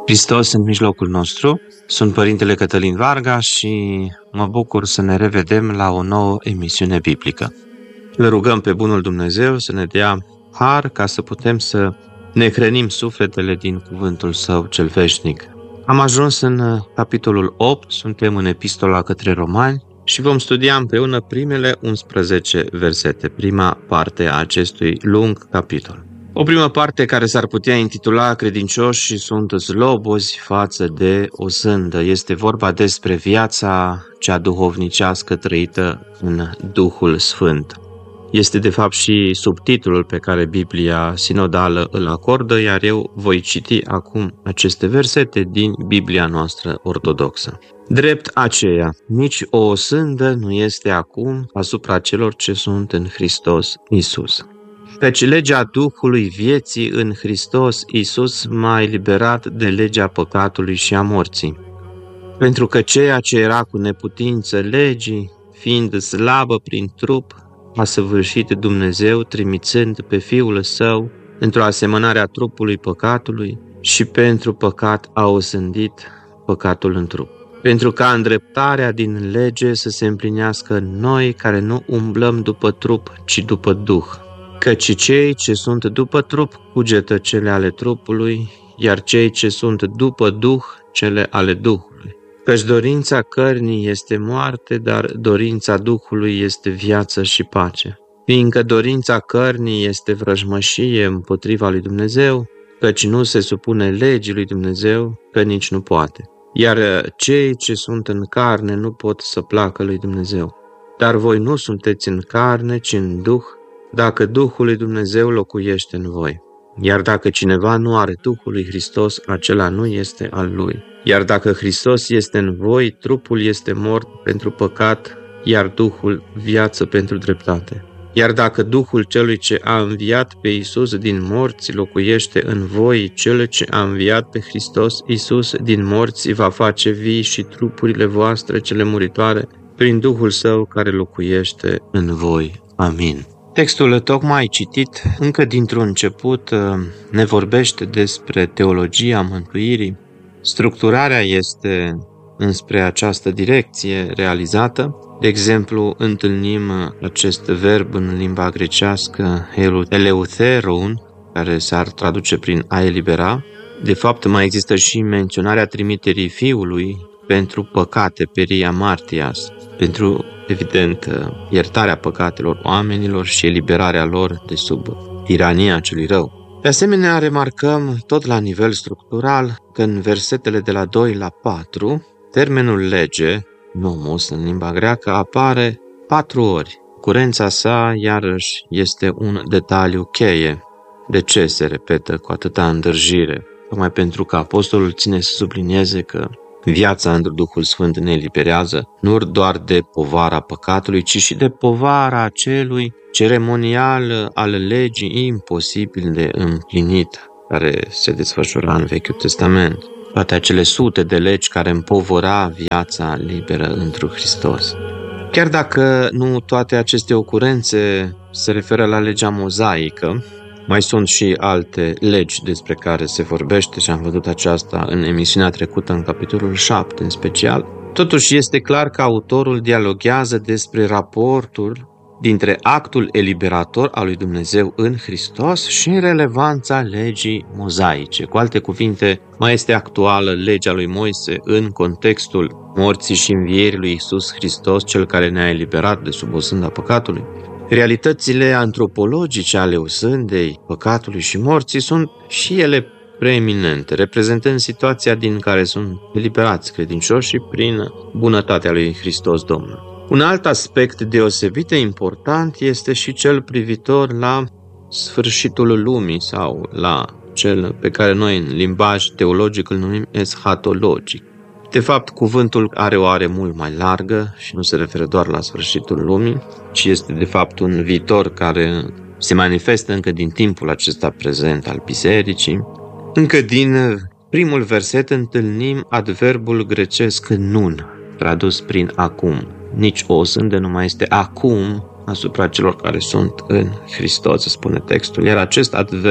Hristos în mijlocul nostru. Sunt Părintele Cătălin Varga și mă bucur să ne revedem la o nouă emisiune biblică. Le rugăm pe Bunul Dumnezeu să ne dea har ca să putem să ne hrănim sufletele din cuvântul Său cel veșnic. Am ajuns în capitolul 8, suntem în Epistola către Romani și vom studia împreună primele 11 versete, prima parte a acestui lung capitol. O primă parte care s-ar putea intitula Credincioșii sunt zlobozi față de o sândă. Este vorba despre viața cea duhovnicească trăită în Duhul Sfânt. Este de fapt și subtitlul pe care Biblia sinodală îl acordă, iar eu voi citi acum aceste versete din Biblia noastră ortodoxă. Drept aceea, nici o sândă nu este acum asupra celor ce sunt în Hristos Iisus. Căci legea Duhului vieții în Hristos Iisus m-a eliberat de legea păcatului și a morții. Pentru că ceea ce era cu neputință legii, fiind slabă prin trup, a săvârșit Dumnezeu trimițând pe Fiul Său într-o asemănare a trupului păcatului și pentru păcat a osândit păcatul în trup. Pentru ca îndreptarea din lege să se împlinească în noi care nu umblăm după trup, ci după Duh. Căci cei ce sunt după trup cugetă cele ale trupului, iar cei ce sunt după Duh cele ale Duhului. Căci dorința cărnii este moarte, dar dorința Duhului este viață și pace. Fiindcă dorința cărnii este vrăjmășie împotriva lui Dumnezeu, căci nu se supune legii lui Dumnezeu, că nici nu poate. Iar cei ce sunt în carne nu pot să placă lui Dumnezeu. Dar voi nu sunteți în carne, ci în Duh, dacă Duhul lui Dumnezeu locuiește în voi. Iar dacă cineva nu are Duhul lui Hristos, acela nu este al lui. Iar dacă Hristos este în voi, trupul este mort pentru păcat, iar Duhul viață pentru dreptate. Iar dacă Duhul celui ce a înviat pe Iisus din morți locuiește în voi, cel ce a înviat pe Hristos Iisus din morți va face vii și trupurile voastre cele muritoare prin Duhul Său care locuiește în voi. Amin. Textul tocmai citit, încă dintr-un început, ne vorbește despre teologia mântuirii. Structurarea este înspre această direcție realizată. De exemplu, întâlnim acest verb în limba grecească, eleutheron, care s-ar traduce prin a elibera. De fapt, mai există și menționarea trimiterii Fiului pentru păcate, peria martias, pentru, evident, iertarea păcatelor oamenilor și eliberarea lor de sub tirania celui rău. De asemenea, remarcăm tot la nivel structural că în versetele de la 2 la 4, termenul lege, nomos în limba greacă, apare 4 ori. Curența sa, iarăși, este un detaliu cheie. De ce se repetă cu atâta îndârjire? Tocmai pentru că apostolul ține să sublinieze că viața într Duhul Sfânt ne eliberează nu doar de povara păcatului, ci și de povara acelui ceremonial al legii imposibil de împlinit, care se desfășura în Vechiul Testament. Toate acele sute de legi care împovăra viața liberă întru Hristos. Chiar dacă nu toate aceste ocurențe se referă la legea mozaică, mai sunt și alte legi despre care se vorbește și am văzut aceasta în emisiunea trecută, în capitolul 7 în special. Totuși este clar că autorul dialoghează despre raportul dintre actul eliberator al lui Dumnezeu în Hristos și relevanța legii mozaice. Cu alte cuvinte, mai este actuală legea lui Moise în contextul morții și învierii lui Iisus Hristos, cel care ne-a eliberat de sub osânda păcatului. Realitățile antropologice ale osândei, păcatului și morții sunt și ele preeminente, reprezentând situația din care sunt eliberați credincioșii prin bunătatea lui Hristos Domnul. Un alt aspect deosebit de important este și cel privitor la sfârșitul lumii sau la cel pe care noi în limbaj teologic îl numim eschatologic. De fapt, cuvântul are o are mult mai largă și nu se referă doar la sfârșitul lumii, ci este de fapt un viitor care se manifestă încă din timpul acesta prezent al bisericii. Încă din primul verset întâlnim adverbul grecesc nun, tradus prin acum. Nici o sândă nu mai este acum asupra celor care sunt în Hristos, spune textul. Iar acest adverb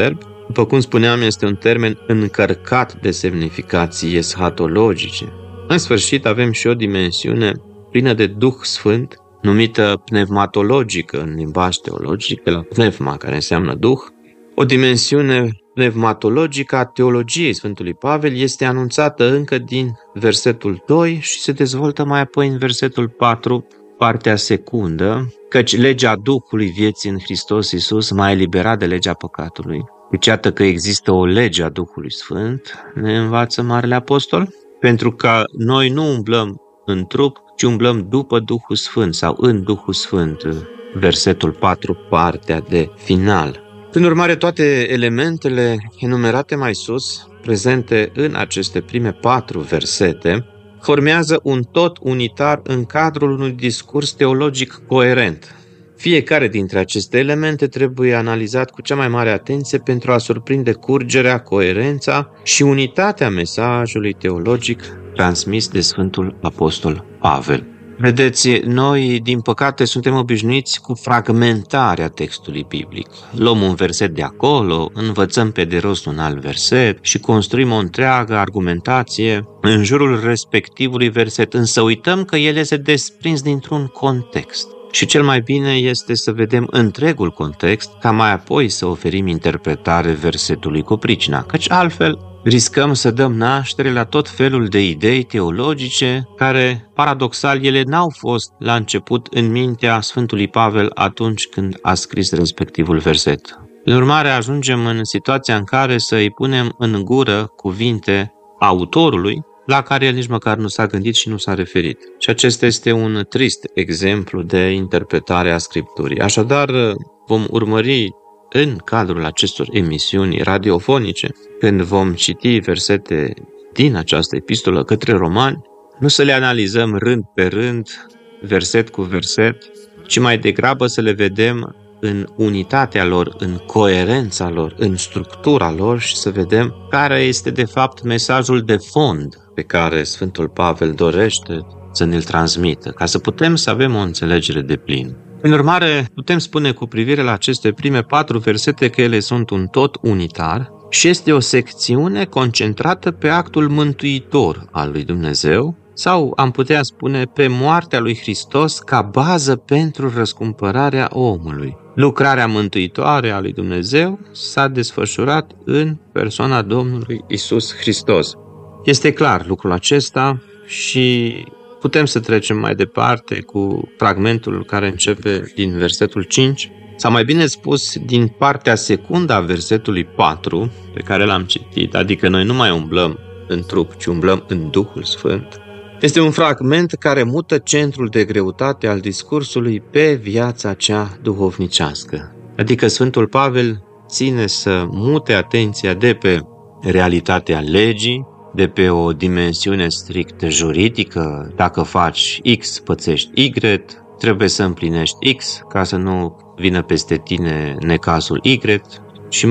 După cum spuneam, este un termen încărcat de semnificații eschatologice. În sfârșit, avem și o dimensiune plină de Duh Sfânt, numită pneumatologică în limbaj teologic, de la pneuma, care înseamnă Duh. O dimensiune pneumatologică a teologiei Sfântului Pavel este anunțată încă din versetul 2 și se dezvoltă mai apoi în versetul 4, partea secundă, căci legea Duhului vieții în Hristos Iisus m-a eliberat de legea păcatului. Deci iată că există o lege a Duhului Sfânt, ne învață Marele Apostol, pentru că noi nu umblăm în trup, ci umblăm după Duhul Sfânt sau în Duhul Sfânt, versetul 4, partea de final. Prin urmare, toate elementele enumerate mai sus, prezente în aceste prime 4 versete, formează un tot unitar în cadrul unui discurs teologic coerent. Fiecare dintre aceste elemente trebuie analizat cu cea mai mare atenție pentru a surprinde curgerea, coerența și unitatea mesajului teologic transmis de Sfântul Apostol Pavel. Vedeți, noi, din păcate, suntem obișnuiți cu fragmentarea textului biblic. Luăm un verset de acolo, învățăm pe de rost un alt verset și construim o întreagă argumentație în jurul respectivului verset, însă uităm că el este desprins dintr-un context. Și cel mai bine este să vedem întregul context, ca mai apoi să oferim interpretare versetului cu pricina, căci altfel riscăm să dăm naștere la tot felul de idei teologice care, paradoxal, ele n-au fost la început în mintea Sfântului Pavel atunci când a scris respectivul verset. Prin urmare, ajungem în situația în care să îi punem în gură cuvinte autorului la care el nici măcar nu s-a gândit și nu s-a referit. Și acesta este un trist exemplu de interpretare a Scripturii. Așadar, vom urmări în cadrul acestor emisiuni radiofonice, când vom citi versete din această epistolă către romani, nu să le analizăm rând pe rând, verset cu verset, ci mai degrabă să le vedem în unitatea lor, în coerența lor, în structura lor și să vedem care este de fapt mesajul de fond pe care Sfântul Pavel dorește să ne-l transmită, ca să putem să avem o înțelegere deplină. În urmare, putem spune cu privire la aceste prime 4 versete că ele sunt un tot unitar și este o secțiune concentrată pe actul mântuitor al lui Dumnezeu, sau am putea spune pe moartea lui Hristos ca bază pentru răscumpărarea omului. Lucrarea mântuitoare a lui Dumnezeu s-a desfășurat în persoana Domnului Iisus Hristos. Este clar lucrul acesta și putem să trecem mai departe cu fragmentul care începe din versetul 5, sau mai bine spus, din partea secundă a versetului 4, pe care l-am citit, adică noi nu mai umblăm în trup, ci umblăm în Duhul Sfânt. Este un fragment care mută centrul de greutate al discursului pe viața cea duhovnicească. Adică Sfântul Pavel ține să mute atenția de pe realitatea legii, de pe o dimensiune strict juridică, dacă faci X, pățești Y, trebuie să împlinești X ca să nu vină peste tine necazul Y și,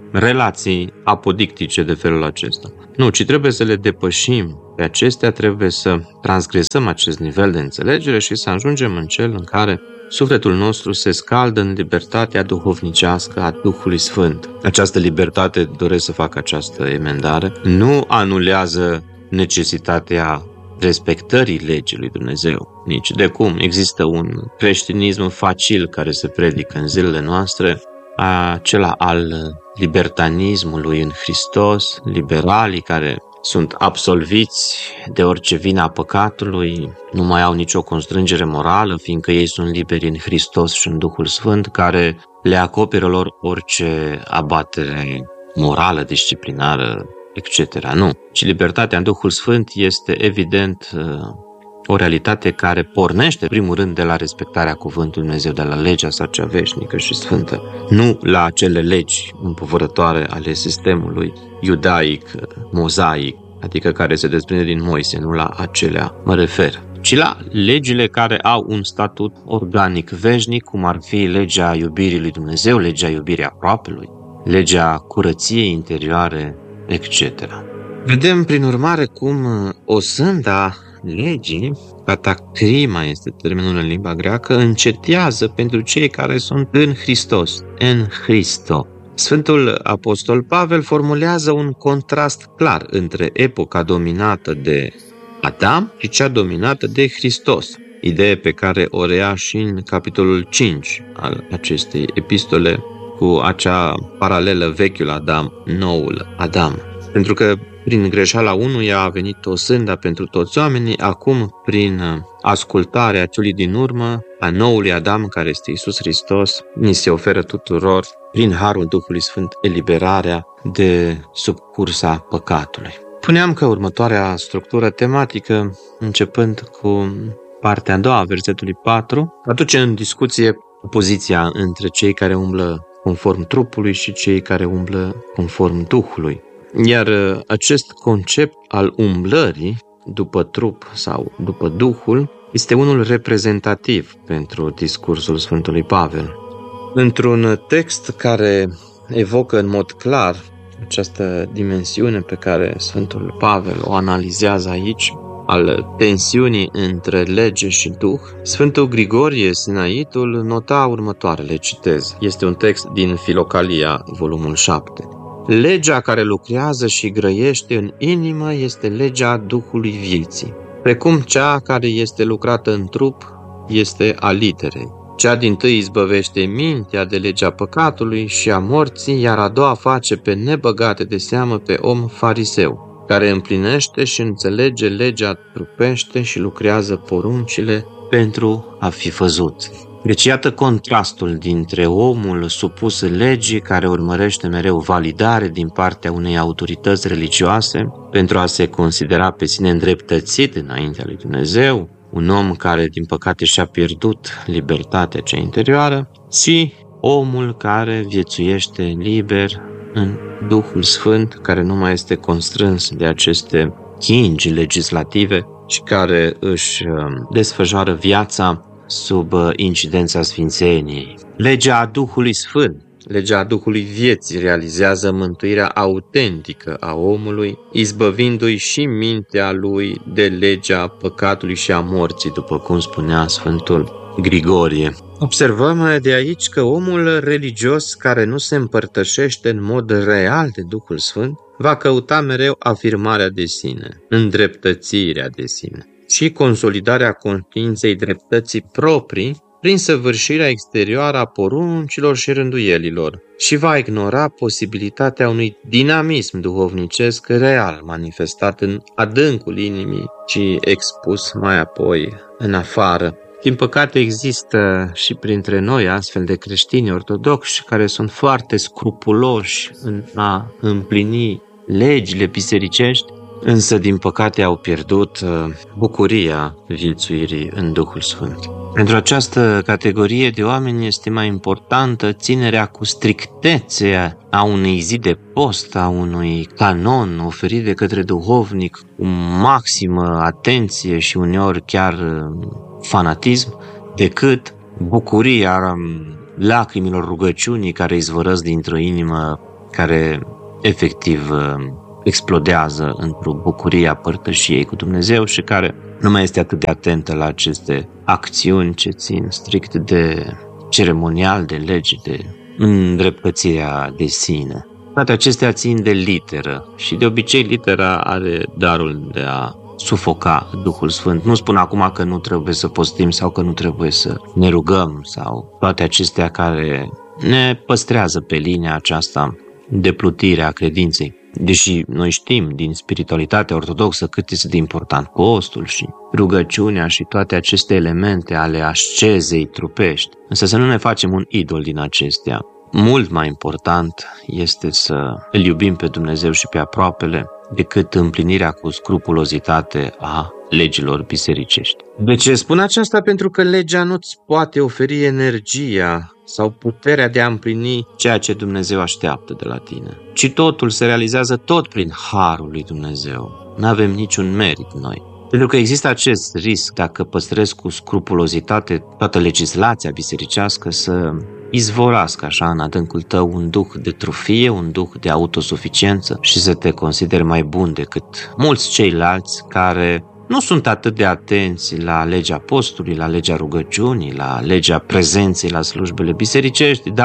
relații apodictice de felul acesta. Nu, ci trebuie să le depășim pe acestea, trebuie să transgresăm acest nivel de înțelegere și să ajungem în cel în care sufletul nostru se scaldă în libertatea duhovnicească a Duhului Sfânt. Această libertate, doresc să fac această emendare, nu anulează necesitatea respectării legii lui Dumnezeu. Nici de cum. Există un creștinism facil care se predică în zilele noastre, acela al libertanismului în Hristos, liberalii care sunt absolviți de orice vină a păcatului, nu mai au nicio constrângere morală, fiindcă ei sunt liberi în Hristos și în Duhul Sfânt, care le acoperă lor orice abatere morală, disciplinară, etc. Nu. Și libertatea în Duhul Sfânt este evident o realitate care pornește, în primul rând, de la respectarea cuvântului Dumnezeu, de la legea sa cea veșnică și sfântă, nu la acele legi împovărătoare ale sistemului iudaic, mozaic, adică care se desprinde din Moise, nu la acelea mă refer, ci la legile care au un statut organic veșnic, cum ar fi legea iubirii lui Dumnezeu, legea iubirii aproapelui, legea curăției interioare, etc. Vedem, prin urmare, cum osânda legii, catacrima este termenul în limba greacă, încetează pentru cei care sunt în Hristos, în Hristo. Sfântul Apostol Pavel formulează un contrast clar între epoca dominată de Adam și cea dominată de Hristos, idee pe care o reia și în capitolul 5 al acestei epistole, cu acea paralelă vechiul Adam, noul Adam. Pentru că prin greșeala unuia a venit o sânda pentru toți oamenii, acum prin ascultarea celui din urmă, a noului Adam, care este Iisus Hristos, ni se oferă tuturor, prin harul Duhului Sfânt, eliberarea de sub cursa păcatului. Spuneam că următoarea structură tematică, începând cu partea a doua a versetului 4, aduce în discuție opoziția între cei care umblă conform trupului și cei care umblă conform Duhului. Iar acest concept al umblării după trup sau după Duhul este unul reprezentativ pentru discursul Sfântului Pavel. Într-un text care evocă în mod clar această dimensiune pe care Sfântul Pavel o analizează aici, al tensiunii între lege și Duh, Sfântul Grigorie Sinaitul nota următoarele, citez. Este un text din Filocalia, volumul 7. Legea care lucrează și grăiește în inimă este legea Duhului vieții, precum cea care este lucrată în trup este a literei. Cea dintâi izbăvește mintea de legea păcatului și a morții, iar a doua face pe nebăgate de seamă pe om fariseu, care împlinește și înțelege legea trupește și lucrează poruncile pentru a fi văzut. Deci iată contrastul dintre omul supus legii, care urmărește mereu validare din partea unei autorități religioase pentru a se considera pe sine îndreptățit înaintea lui Dumnezeu, un om care din păcate și-a pierdut libertatea cea interioară, și omul care viețuiește liber în Duhul Sfânt, care nu mai este constrâns de aceste chingi legislative și care își desfășoară viața sub incidența sfințeniei. Legea Duhului Sfânt, legea Duhului vieții, realizează mântuirea autentică a omului, izbăvindu-i și mintea lui de legea păcatului și a morții, după cum spunea Sfântul Grigorie. Observăm de aici că omul religios care nu se împărtășește în mod real de Duhul Sfânt va căuta mereu afirmarea de sine, îndreptățirea de sine și consolidarea conștiinței dreptății proprii prin săvârșirea exterioară a poruncilor și rânduielilor și va ignora posibilitatea unui dinamism duhovnicesc real manifestat în adâncul inimii și expus mai apoi în afară. Din păcate există și printre noi astfel de creștini ortodoxi care sunt foarte scrupuloși în a împlini legile bisericești, însă din păcate au pierdut bucuria viețuirii în Duhul Sfânt. Pentru această categorie de oameni este mai importantă ținerea cu strictețe a unei zi de post, a unui canon oferit de către duhovnic cu maximă atenție și uneori chiar fanatism, decât bucuria lacrimilor rugăciunii care izvorăsc dintr-o inimă care efectiv explodează într-o bucurie a părtășiei cu Dumnezeu și care nu mai este atât de atentă la aceste acțiuni ce țin strict de ceremonial, de lege, de îndreptățirea de sine. Toate acestea țin de literă și de obicei litera are darul de a sufoca Duhul Sfânt. Nu spun acum că nu trebuie să postim sau că nu trebuie să ne rugăm sau toate acestea care ne păstrează pe linia aceasta de plutire a credinței. Deși noi știm din spiritualitatea ortodoxă cât este de important postul și rugăciunea și toate aceste elemente ale ascezei trupești, însă să nu ne facem un idol din acestea. Mult mai important este să îl iubim pe Dumnezeu și pe aproapele decât împlinirea cu scrupulozitate a legilor bisericești. De ce spun aceasta? Pentru că legea nu-ți poate oferi energia sau puterea de a împlini ceea ce Dumnezeu așteaptă de la tine, ci totul se realizează tot prin harul lui Dumnezeu. Nu avem niciun merit noi. Pentru că există acest risc, dacă păstrezi cu scrupulozitate toată legislația bisericească, să izvorască așa în adâncul tău un duh de trufie, un duh de autosuficiență și să te consideri mai bun decât mulți ceilalți care nu sunt atât de atenți la legea postului, la legea rugăciunii, la legea prezenței la slujbele bisericești, dar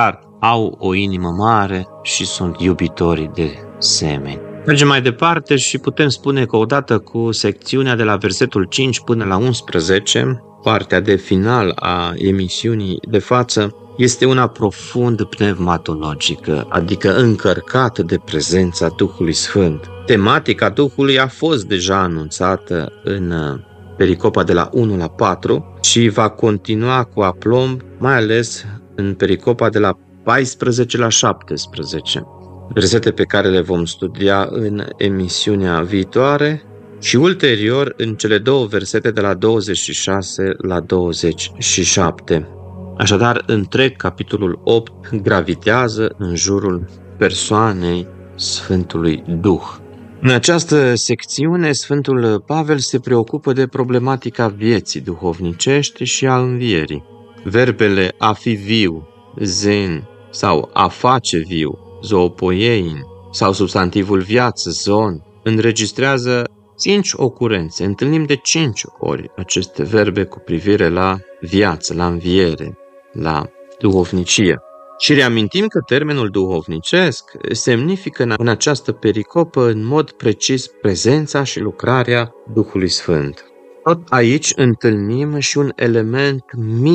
au o inimă mare și sunt iubitori de semeni. Mergem mai departe și putem spune că odată cu secțiunea de la versetul 5 până la 11, partea de final a emisiunii de față, este una profund pneumatologică, adică încărcată de prezența Duhului Sfânt. Tematica Duhului a fost deja anunțată în pericopa de la 1 la 4 și va continua cu aplomb, mai ales în pericopa de la 14 la 17. Versete pe care le vom studia în emisiunea viitoare și ulterior în cele două versete de la 26 la 27. Așadar, întreg capitolul 8 gravitează în jurul persoanei Sfântului Duh. În această secțiune, Sfântul Pavel se preocupă de problematica vieții duhovnicești și a învierii. Verbele a fi viu, zen, sau a face viu, zoopoiein, sau substantivul viață, zon, înregistrează 5 ocurențe. Întâlnim de 5 ori aceste verbe cu privire la viață, la înviere, la duhovnicie. Și reamintim că termenul duhovnicesc semnifică în această pericopă în mod precis prezența și lucrarea Duhului Sfânt. Tot aici întâlnim și un element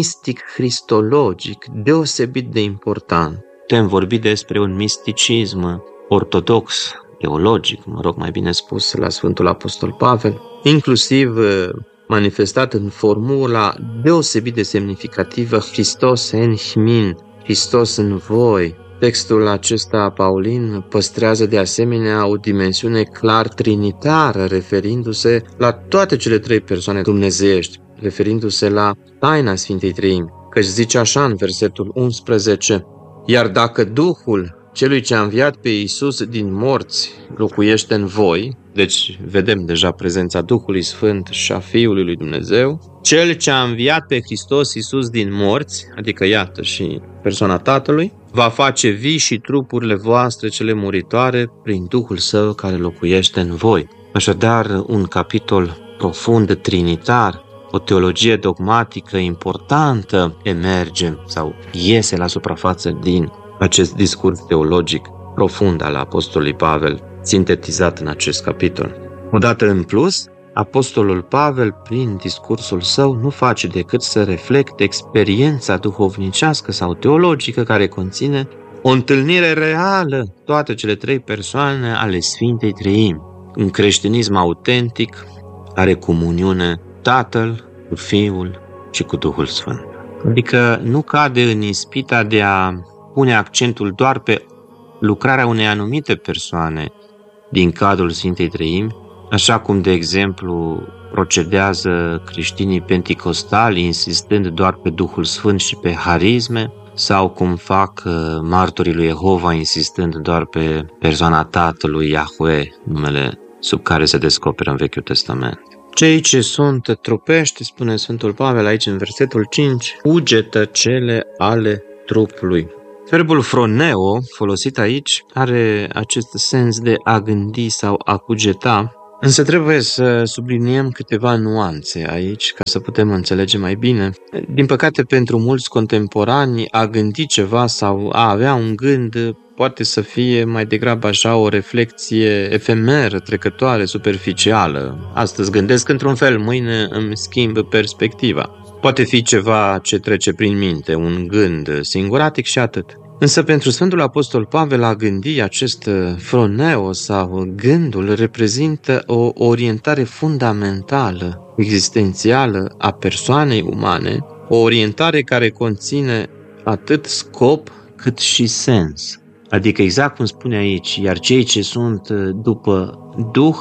mistic-cristologic deosebit de important. Putem vorbi despre un misticism ortodox, teologic, mai bine spus, la Sfântul Apostol Pavel, inclusiv manifestat în formula deosebit de semnificativă Hristos en min, Hristos în voi. Textul acesta paulin păstrează de asemenea o dimensiune clar trinitară, referindu-se la toate cele 3 persoane dumnezeiești, referindu-se la taina Sfintei Treimi, căci zice așa în versetul 11: iar dacă Duhul celui ce a înviat pe Iisus din morți locuiește în voi, deci vedem deja prezența Duhului Sfânt și a Fiului lui Dumnezeu, cel ce a înviat pe Hristos Iisus din morți, adică iată și persoana Tatălui, va face vii și trupurile voastre cele muritoare prin Duhul Său care locuiește în voi. Așadar, un capitol profund trinitar, o teologie dogmatică importantă emerge sau iese la suprafață din acest discurs teologic profund al Apostolului Pavel, sintetizat în acest capitol. Odată în plus, Apostolul Pavel, prin discursul său, nu face decât să reflecte experiența duhovnicească sau teologică care conține o întâlnire reală, toate cele 3 persoane ale Sfintei Treimi. Un creștinism autentic are comuniune Tatăl cu Fiul și cu Duhul Sfânt. Adică nu cade în ispita de a pune accentul doar pe lucrarea unei anumite persoane din cadrul Sfintei Treimi, așa cum, de exemplu, procedează creștinii penticostali, insistând doar pe Duhul Sfânt și pe harisme, sau cum fac martorii lui Jehova, insistând doar pe persoana Tatălui Yahweh, numele sub care se descoperă în Vechiul Testament. Cei ce sunt trupești, spune Sfântul Pavel aici în versetul 5, cugetă cele ale trupului. Verbul phroneo, folosit aici, are acest sens de a gândi sau a cugeta, însă trebuie să subliniem câteva nuanțe aici ca să putem înțelege mai bine. Din păcate, pentru mulți contemporani, a gândi ceva sau a avea un gând poate să fie mai degrabă așa o reflecție efemeră, trecătoare, superficială. Astăzi gândesc într-un fel, mâine îmi schimb perspectiva. Poate fi ceva ce trece prin minte, un gând singuratic și atât. Însă pentru Sfântul Apostol Pavel a gândi acest phroneo sau gândul reprezintă o orientare fundamentală, existențială a persoanei umane, o orientare care conține atât scop cât și sens. Adică exact cum spune aici, iar cei ce sunt după Duh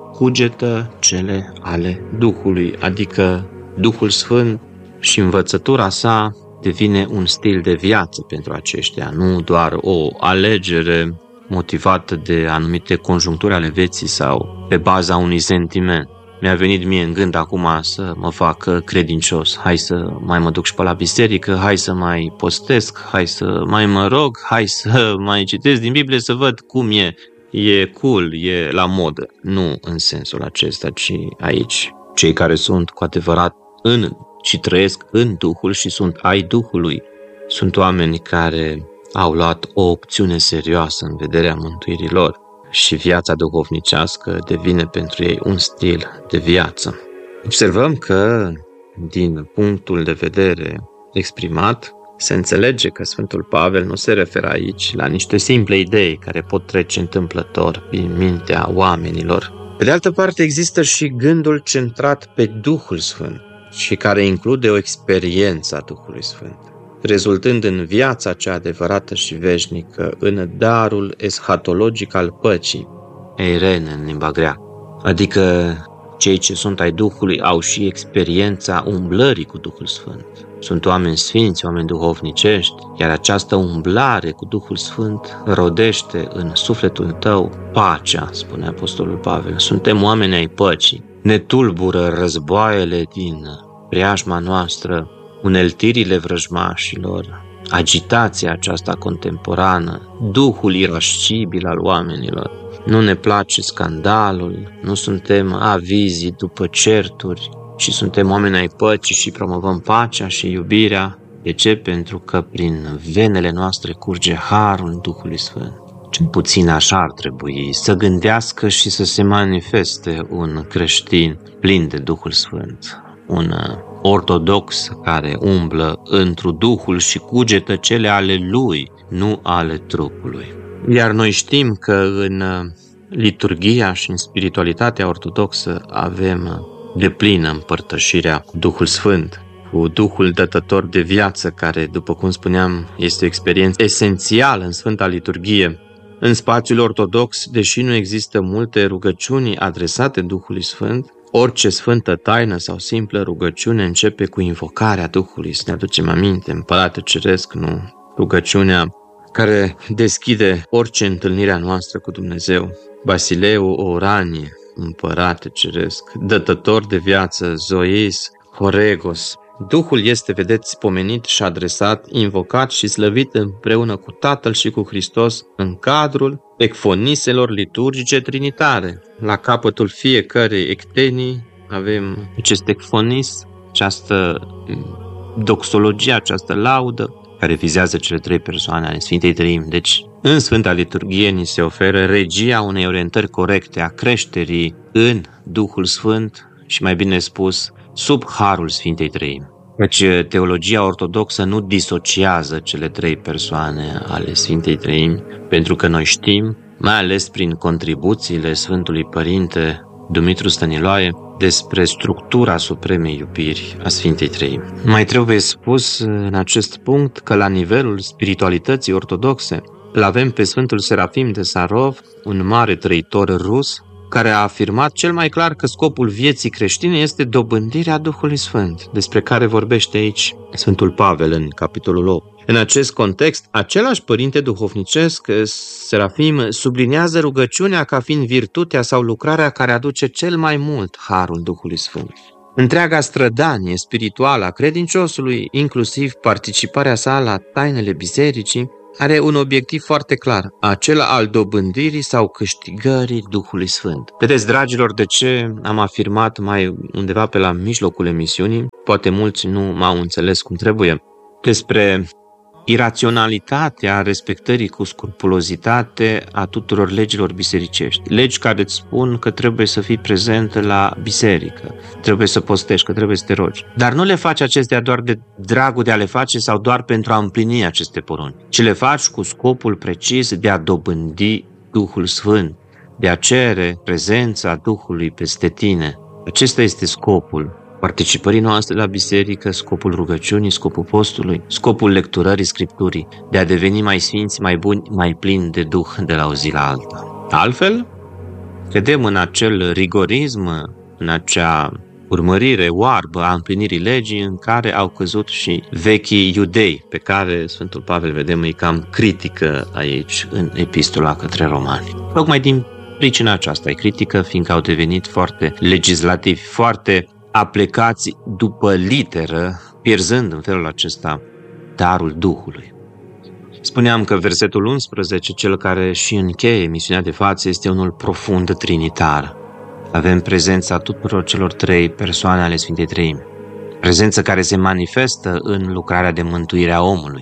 cugetă cele ale Duhului, adică Duhul Sfânt și învățătura sa devine un stil de viață pentru aceștia, nu doar o alegere motivată de anumite conjuncturi ale vieții sau pe baza unui sentiment. Mi-a venit mie în gând acum să mă fac credincios, hai să mai mă duc și pe la biserică, hai să mai postesc, hai să mai mă rog, hai să mai citesc din Biblie să văd cum e cool, e la modă. Nu în sensul acesta, ci aici. Cei care sunt cu adevărat și trăiesc în Duhul și sunt ai Duhului, sunt oameni care au luat o opțiune serioasă în vederea mântuirii lor și viața duhovnicească devine pentru ei un stil de viață. Observăm că, din punctul de vedere exprimat, se înțelege că Sfântul Pavel nu se referă aici la niște simple idei care pot trece întâmplător prin mintea oamenilor. Pe de altă parte, există și gândul centrat pe Duhul Sfânt și care include o experiență a Duhului Sfânt, rezultând în viața cea adevărată și veșnică, în darul eschatologic al păcii, eirene în limba grea, adică cei ce sunt ai Duhului au și experiența umblării cu Duhul Sfânt. Sunt oameni sfinți, oameni duhovnicești, iar această umblare cu Duhul Sfânt rodește în sufletul tău pacea, spune Apostolul Pavel. Suntem oameni ai păcii. Ne tulbură războaiele din preajma noastră, uneltirile vrăjmașilor, agitația aceasta contemporană, duhul irascibil al oamenilor. Nu ne place scandalul, nu suntem avizi după certuri, ci suntem oameni ai păcii și promovăm pacea și iubirea. De ce? Pentru că prin venele noastre curge harul Duhului Sfânt. Cel puțin așa ar trebui să gândească și să se manifeste un creștin plin de Duhul Sfânt, un ortodox care umblă întru Duhul și cugetă cele ale lui, nu ale trupului. Iar noi știm că în liturghia și în spiritualitatea ortodoxă avem deplină împărtășirea cu Duhul Sfânt, cu Duhul dătător de viață, care, după cum spuneam, este o experiență esențială în Sfânta Liturghie. În spațiul ortodox, deși nu există multe rugăciuni adresate Duhului Sfânt, orice sfântă taină sau simplă rugăciune începe cu invocarea Duhului. Să ne aducem aminte, Împărate Ceresc, nu? Rugăciunea care deschide orice întâlnire a noastră cu Dumnezeu. Basileu, o oranie, Împărate Ceresc, dătător de viață, Zois, Horegos. Duhul este, vedeți, pomenit și adresat, invocat și slăvit împreună cu Tatăl și cu Hristos în cadrul ecfoniselor liturgice trinitare. La capătul fiecărei ectenii avem acest ecfonis, această doxologie, această laudă, care vizează cele trei persoane ale Sfintei Treimi. Deci, în Sfânta Liturghie ni se oferă regia unei orientări corecte a creșterii în Duhul Sfânt și, mai bine spus, sub harul Sfintei Treimi. Deci, teologia ortodoxă nu disociază cele trei persoane ale Sfintei Treimi, pentru că noi știm, mai ales prin contribuțiile Sfântului Părinte Dumitru Stăniloae, despre structura supremei iubiri a Sfintei Treimi. Mai trebuie spus în acest punct că la nivelul spiritualității ortodoxe îl avem pe Sfântul Serafim de Sarov, un mare trăitor rus, care a afirmat cel mai clar că scopul vieții creștine este dobândirea Duhului Sfânt, despre care vorbește aici Sfântul Pavel în capitolul 8. În acest context, același părinte duhovnicesc, Serafim, subliniază rugăciunea ca fiind virtutea sau lucrarea care aduce cel mai mult harul Duhului Sfânt. Întreaga strădanie spirituală a credinciosului, inclusiv participarea sa la tainele bisericii, are un obiectiv foarte clar, acela al dobândirii sau câștigării Duhului Sfânt. Vedeți, dragilor, de ce am afirmat mai undeva pe la mijlocul emisiunii, poate mulți nu m-au înțeles cum trebuie, despre iraționalitatea respectării cu scrupulozitate a tuturor legilor bisericești. Legi care îți spun că trebuie să fii prezent la biserică, trebuie să postești, că trebuie să te rogi. Dar nu le faci acestea doar de dragul de a le face sau doar pentru a împlini aceste porunci, ci le faci cu scopul precis de a dobândi Duhul Sfânt, de a cere prezența Duhului peste tine. Acesta este scopul participării noastre la biserică, scopul rugăciunii, scopul postului, scopul lecturării Scripturii, de a deveni mai sfinți, mai buni, mai plini de Duh de la o zi la alta. Altfel, credem în acel rigorism, în acea urmărire oarbă a împlinirii legii în care au căzut și vechii iudei, pe care Sfântul Pavel, vedem, îi cam critică aici în epistola către romani. Tocmai din pricina aceasta e critică, fiindcă au devenit foarte legislativi, foarte aplecați după literă, pierzând în felul acesta darul Duhului. Spuneam că versetul 11, cel care și încheie misiunea de față, este unul profund trinitar. Avem prezența tuturor celor trei persoane ale Sfintei Treimi. Prezență care se manifestă în lucrarea de mântuire a omului.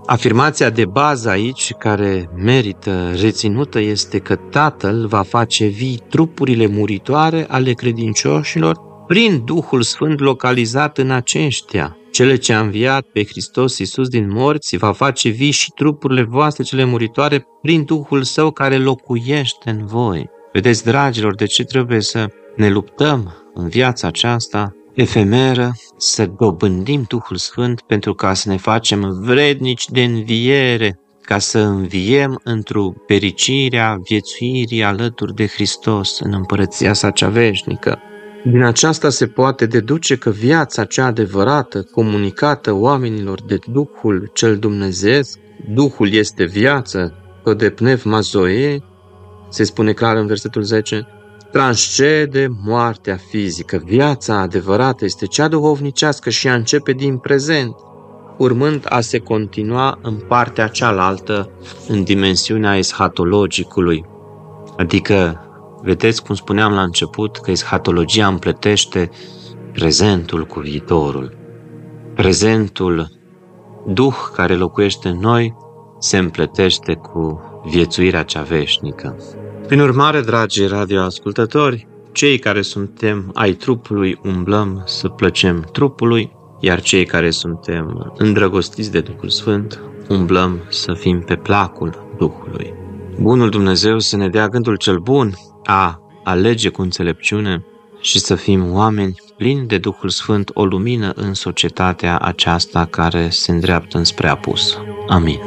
Afirmația de bază aici, care merită reținută, este că Tatăl va face vii trupurile muritoare ale credincioșilor prin Duhul Sfânt localizat în aceștia. Cele ce a înviat pe Hristos Iisus din morți va face vii și trupurile voastre cele muritoare prin Duhul Său care locuiește în voi. Vedeți, dragilor, de ce trebuie să ne luptăm în viața aceasta efemeră, să dobândim Duhul Sfânt pentru ca să ne facem vrednici de înviere, ca să înviem într-o fericirea viețuirii alături de Hristos în împărăția sa cea veșnică. Din aceasta se poate deduce că viața cea adevărată, comunicată oamenilor de Duhul cel dumnezeiesc, Duhul este viață, de pneumazoe, se spune clar în versetul 10, transcede moartea fizică. Viața adevărată este cea duhovnicească și ea începe din prezent, urmând a se continua în partea cealaltă, în dimensiunea eschatologicului. Adică, vedeți cum spuneam la început, că eschatologia împletește prezentul cu viitorul. Prezentul, Duh care locuiește în noi, se împletește cu viețuirea cea veșnică. Prin urmare, dragi radioascultători, cei care suntem ai trupului umblăm să plăcem trupului, iar cei care suntem îndrăgostiți de Duhul Sfânt umblăm să fim pe placul Duhului. Bunul Dumnezeu să ne dea gândul cel bun a alege cu înțelepciune și să fim oameni plini de Duhul Sfânt, o lumină în societatea aceasta care se îndreaptă înspre apus. Amin.